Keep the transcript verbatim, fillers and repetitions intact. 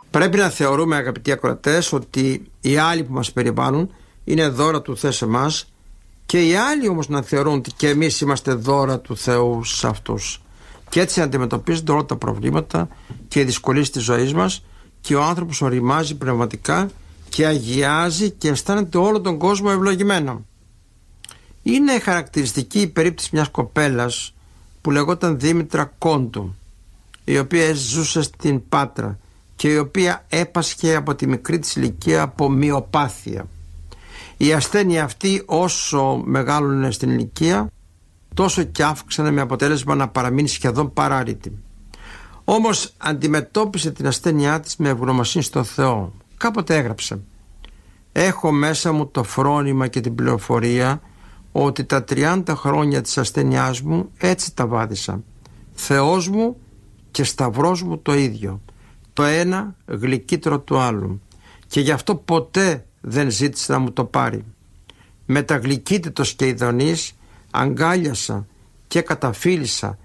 Πρέπει να θεωρούμε, αγαπητοί ακροατές, ότι οι άλλοι που μας περιβάλλουν είναι δώρα του Θεού σε εμάς, και οι άλλοι όμως να θεωρούν ότι και εμείς είμαστε δώρα του Θεού σε αυτούς. Και έτσι αντιμετωπίζονται όλα τα προβλήματα και οι δυσκολίες της ζωής μας, και ο άνθρωπος οριμάζει πνευματικά και αγιάζει και αισθάνεται όλο τον κόσμο ευλογημένο. Είναι χαρακτηριστική η περίπτωση μιας κοπέλας που λεγόταν Δήμητρα Κόντου, η οποία ζούσε στην Πάτρα και η οποία έπασχε από τη μικρή της ηλικία από μυοπάθεια. Η ασθένεια αυτή, όσο μεγάλωνε στην ηλικία, τόσο και αύξανε, με αποτέλεσμα να παραμείνει σχεδόν παράρρητη. Όμως αντιμετώπισε την ασθένειά της με ευγνωμοσύνη στο Θεό. Κάποτε έγραψε: «Έχω μέσα μου το φρόνημα και την πληροφορία ότι τα τριάντα χρόνια της ασθένειάς μου έτσι τα βάδισα. Θεός μου και σταυρός μου το ίδιο. Το ένα γλυκύτερο του άλλου. Και γι' αυτό ποτέ δεν ζήτησε να μου το πάρει. Μεταγλυκύτητος και ειδονής αγκάλιασα και καταφύλισα